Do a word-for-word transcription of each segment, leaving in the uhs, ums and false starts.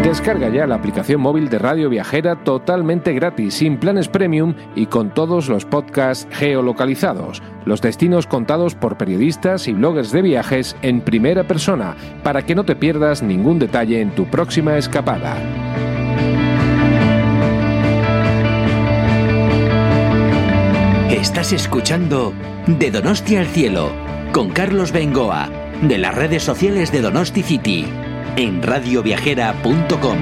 Descarga ya la aplicación móvil de Radio Viajera totalmente gratis, sin planes premium y con todos los podcasts geolocalizados, los destinos contados por periodistas y bloggers de viajes en primera persona, para que no te pierdas ningún detalle en tu próxima escapada. Estás escuchando De Donosti al Cielo, con Carlos Bengoa, de las redes sociales de Donosti City, en radio viajera punto com.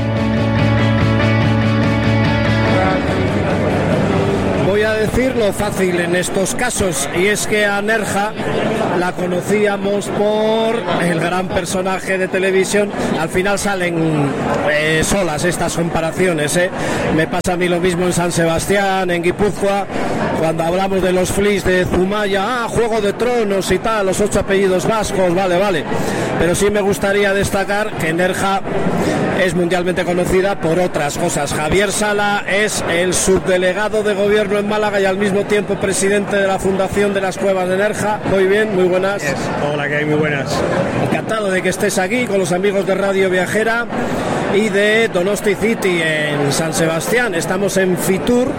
Voy a decir lo fácil en estos casos, y es que a Nerja la conocíamos por el gran personaje de televisión. Al final salen eh, solas estas comparaciones, ¿eh? Me pasa a mí lo mismo en San Sebastián, en Guipúzcoa, cuando hablamos de los flis de Zumaya, ah, Juego de Tronos y tal, los ocho apellidos vascos, vale, vale. Pero sí me gustaría destacar que Nerja es mundialmente conocida por otras cosas. Javier Sala es el subdelegado de gobierno en Málaga y al mismo tiempo presidente de la Fundación de las Cuevas de Nerja. Muy bien, muy buenas. Yes. Hola, que hay muy buenas. Encantado de que estés aquí con los amigos de Radio Viajera y de Donosti City en San Sebastián. Estamos en Fitur,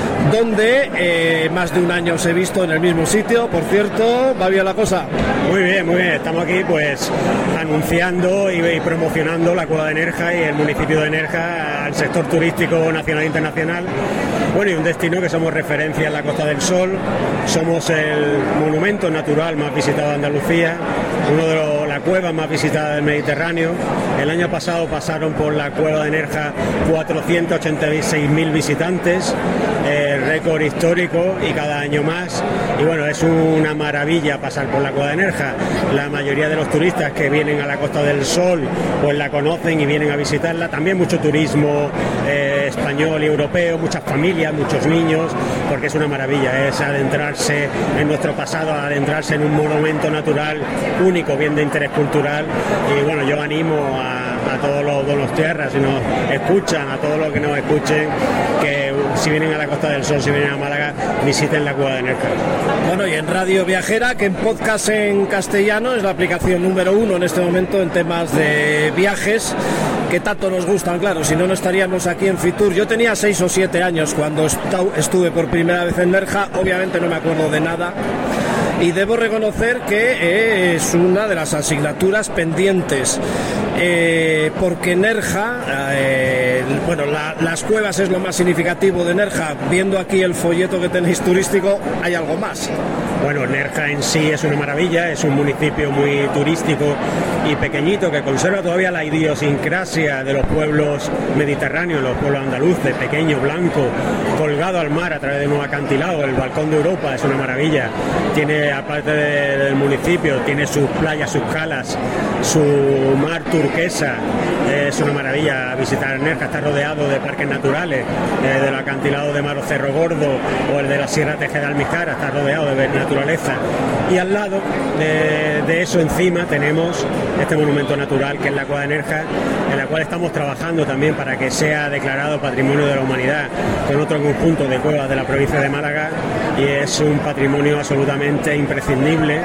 donde eh, más de un año os he visto en el mismo sitio. Por cierto, ¿va bien la cosa? Muy bien, muy bien. Estamos aquí pues anunciando y, y promocionando la Cueva de Nerja y el municipio de Nerja al sector turístico nacional e internacional. Bueno, y un destino que somos referencia en la Costa del Sol. Somos el monumento natural más visitado de Andalucía, uno de los, la cueva más visitada del Mediterráneo. El año pasado pasaron por la Cueva de Nerja cuatrocientos ochenta y seis mil visitantes, eh, récord histórico, y cada año más. Y bueno, es una maravilla pasar por la Cueva de Nerja. La mayoría de los turistas que vienen a la Costa del Sol pues la conocen y vienen a visitarla. También mucho turismo eh, español y europeo, muchas familias, muchos niños, porque es una maravilla, es adentrarse en nuestro pasado, adentrarse en un monumento natural único, bien de interés cultural. Y bueno, yo animo a, a todos los donostiarras, si nos escuchan, a todos los que nos escuchen, que si vienen a la Costa del Sol, si vienen a Málaga, visiten la Cueva de Nerja. Bueno, y en Radio Viajera, que en podcast en castellano es la aplicación número uno en este momento en temas de viajes, que tanto nos gustan, claro, si no, no estaríamos aquí en Fitur. Yo tenía seis o siete años cuando estuve por primera vez en Nerja, obviamente no me acuerdo de nada. Y debo reconocer que es una de las asignaturas pendientes, eh, porque Nerja, eh, bueno, la, las cuevas es lo más significativo de Nerja. Viendo aquí el folleto que tenéis turístico, hay algo más. Bueno, Nerja en sí es una maravilla, es un municipio muy turístico y pequeñito que conserva todavía la idiosincrasia de los pueblos mediterráneos, los pueblos andaluces, pequeño, blanco, colgado al mar a través de un acantilado. El balcón de Europa es una maravilla. Tiene, aparte de, del municipio, tiene sus playas, sus calas, su mar turquesa. Es una maravilla visitar Nerja. Está rodeado de parques naturales, eh, del acantilado de Maro Cerro Gordo o el de la Sierra Tejeda de Almizara. Está rodeado de naturaleza. Y al lado de, de eso, encima, tenemos este monumento natural que es la Cueva de Nerja, en la cual estamos trabajando también para que sea declarado Patrimonio de la Humanidad con otro conjunto de cuevas de la provincia de Málaga, y es un patrimonio absolutamente imprescindible.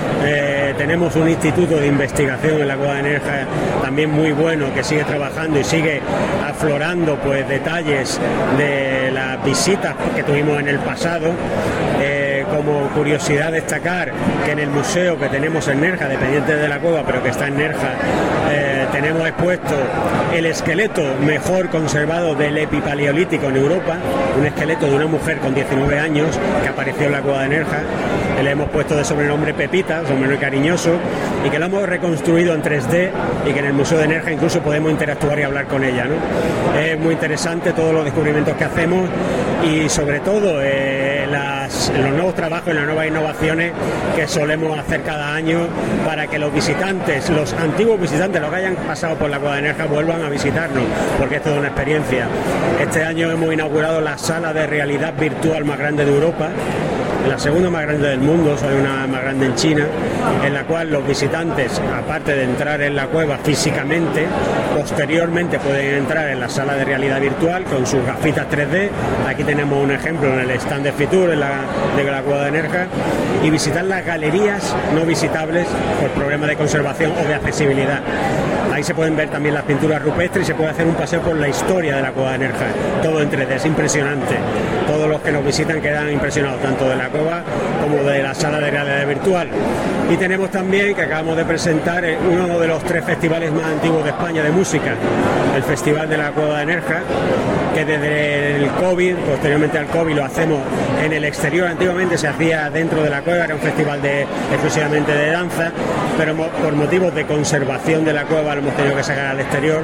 Eh, tenemos un instituto de investigación en la Cueva de Nerja también muy bueno, que sigue trabajando y sigue aflorando pues detalles de las visitas que tuvimos en el pasado. Eh, como curiosidad destacar que en el museo que tenemos en Nerja, dependiente de la cueva pero que está en Nerja, eh, tenemos expuesto el esqueleto mejor conservado del epipaleolítico en Europa, un esqueleto de una mujer con diecinueve años que apareció en la Cueva de Nerja. Le hemos puesto de sobrenombre Pepita, sobrenombre cariñoso, y que lo hemos reconstruido en tres D y que en el Museo de Nerja incluso podemos interactuar y hablar con ella, ¿no? Es muy interesante todos los descubrimientos que hacemos y sobre todo eh, las, los nuevos trabajos y las nuevas innovaciones que solemos hacer cada año para que los visitantes, los antiguos visitantes, los que hayan pasado por la Cueva de Nerja, vuelvan a visitarnos, porque es toda una experiencia. Este año hemos inaugurado la sala de realidad virtual más grande de Europa, la segunda más grande del mundo, hay una más grande en China, en la cual los visitantes, aparte de entrar en la cueva físicamente, posteriormente pueden entrar en la sala de realidad virtual con sus gafitas tres D. Aquí tenemos un ejemplo en el stand de Fitur, en la, de la Cueva de Nerja, y visitar las galerías no visitables por problemas de conservación o de accesibilidad. Hay ahí se pueden ver también las pinturas rupestres y se puede hacer un paseo por la historia de la cueva de Nerja, todo en tres D, es impresionante. Todos los que nos visitan quedan impresionados, tanto de la cueva como de la sala de realidad virtual. Y tenemos también, que acabamos de presentar, uno de los tres festivales más antiguos de España de música, el Festival de la Cueva de Nerja, que desde el COVID, posteriormente al COVID, lo hacemos en el exterior. Antiguamente se hacía dentro de la cueva, era un festival de, exclusivamente de danza, pero mo- por motivos de conservación de la cueva lo hemos tenido que sacar al exterior.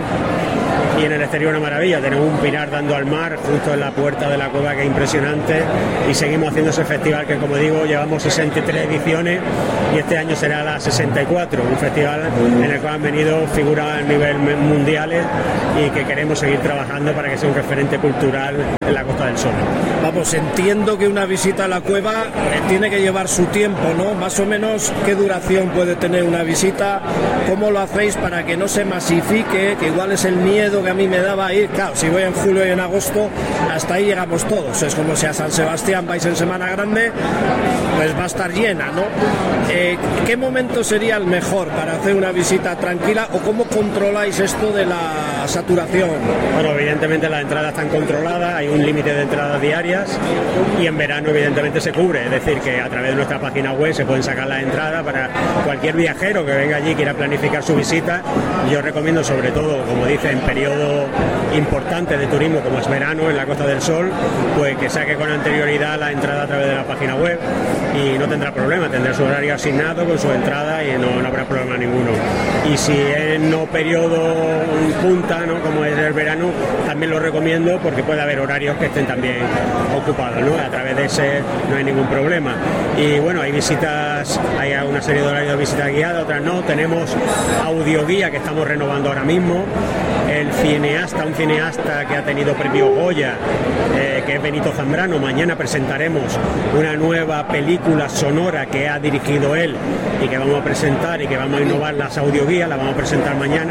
Y en el exterior una maravilla, tenemos un pinar dando al mar justo en la puerta de la cueva, que es impresionante, y seguimos haciendo ese festival que, como digo, llevamos sesenta y tres ediciones y este año será la sesenta y cuatro, un festival en el cual han venido figuras a nivel mundiales y que queremos seguir trabajando para que sea un referente cultural en la Costa del Sol. Vamos, entiendo que una visita a la cueva eh, tiene que llevar su tiempo, ¿no? Más o menos, ¿qué duración puede tener una visita? ¿Cómo lo hacéis para que no se masifique? Que igual es el miedo que a mí me daba ir. Claro, si voy en julio y en agosto, hasta ahí llegamos todos. Es como si a San Sebastián vais en Semana Grande, pues va a estar llena, ¿no? Eh, ¿Qué momento sería el mejor para hacer una visita tranquila, o cómo controláis esto de la saturación? Bueno, evidentemente las entradas están controladas, hay un límite de entradas diarias y en verano evidentemente se cubre, es decir, que a través de nuestra página web se pueden sacar las entradas para cualquier viajero que venga allí y quiera planificar su visita. Yo recomiendo, sobre todo, como dice, en periodo importante de turismo como es verano en la Costa del Sol, pues que saque con anterioridad la entrada a través de la página web y no tendrá problema, tendrá su horario asignado con su entrada y no, no habrá problema ninguno. Y si es no periodo punta, ¿no?, como es el verano, también lo recomiendo porque puede haber horarios que estén también ocupados, ¿no? A través de ese no hay ningún problema. Y bueno, hay visitas, hay una serie de horarios de visita guiada, otras no. Tenemos audioguía que estamos renovando ahora mismo. El cineasta, un cineasta que ha tenido premio Goya, eh, que es Benito Zambrano, mañana presentaremos una nueva película sonora que ha dirigido él y que vamos a presentar y que vamos a innovar las audioguías, la vamos a presentar mañana.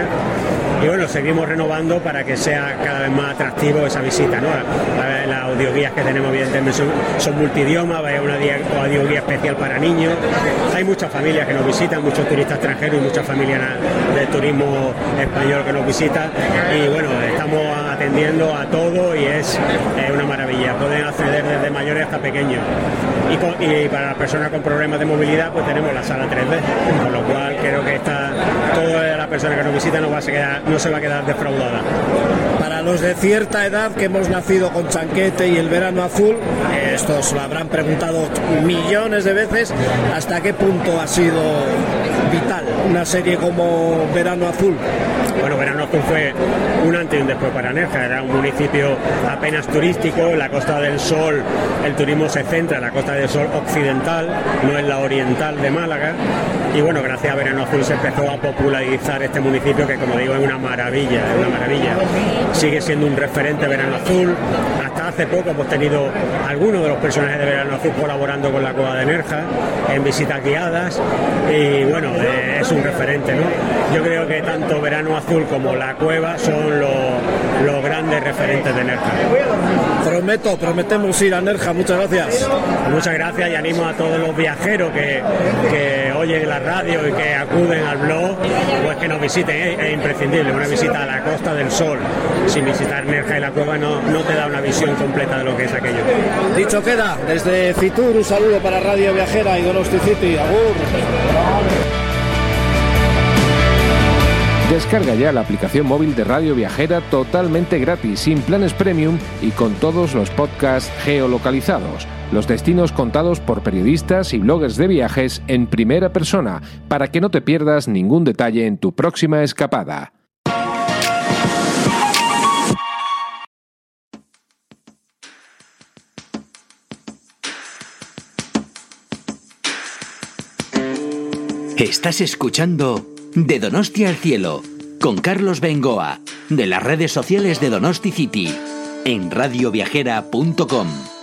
Y bueno, seguimos renovando para que sea cada vez más atractivo esa visita, ¿no? Las la audioguías que tenemos evidentemente son, son multidiomas, va a haber una dia, audioguía especial para niños. Hay muchas familias que nos visitan, muchos turistas extranjeros y muchas familias de turismo español que nos visitan. Y bueno, estamos atendiendo a todo y es eh, una maravilla. Pueden acceder desde mayores hasta pequeños. Y, con, y para las personas con problemas de movilidad, pues tenemos la sala tres D, con lo cual creo que está, toda la persona que nos visita no, va a quedar, no se va a quedar defraudada. Para los de cierta edad que hemos nacido con Chanquete y el verano azul, estos lo habrán preguntado millones de veces, ¿hasta qué punto ha sido vital una serie como Verano Azul? Bueno, Verano Azul fue un antes y un después para Nerja. Era un municipio apenas turístico. La Costa del Sol, el turismo se centra en la Costa del Sol occidental, no en la oriental de Málaga. Y bueno, gracias a Verano Azul se empezó a popularizar este municipio, que, como digo, es una maravilla, es una maravilla. Sigue siendo un referente Verano Azul. Hasta hace poco hemos tenido algunos de los personajes de Verano Azul colaborando con la Cueva de Nerja en visitas guiadas. Y bueno, eh, es un referente, ¿no? Yo creo que tanto Verano Azul como la cueva son los, los grandes referentes de Nerja. Prometo, prometemos ir a Nerja. Muchas gracias. Muchas gracias y animo a todos los viajeros que, que oyen la radio y que acuden al blog, pues que nos visiten. Es, es imprescindible una visita a la Costa del Sol. Sin visitar Nerja y la cueva no, no te da una visión completa de lo que es aquello. Dicho queda, desde Fitur un saludo para Radio Viajera y Donosti City. Agur. Descarga ya la aplicación móvil de Radio Viajera totalmente gratis, sin planes premium y con todos los podcasts geolocalizados. Los destinos contados por periodistas y bloggers de viajes en primera persona, para que no te pierdas ningún detalle en tu próxima escapada. Estás escuchando De Donosti al Cielo, con Carlos Bengoa, de las redes sociales de Donosti City, en radio viajera punto com.